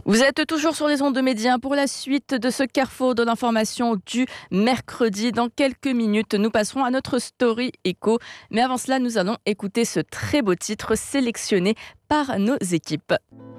Vous êtes toujours sur les ondes de Média pour la suite de ce carrefour de l'information du mercredi. Dans quelques minutes, nous passerons à notre story éco. Mais avant cela, nous allons écouter ce très beau titre sélectionné par nos équipes.